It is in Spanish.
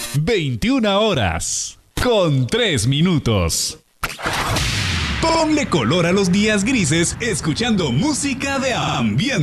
21 horas con 3 minutos. Ponle color a los días grises escuchando música de ambiente.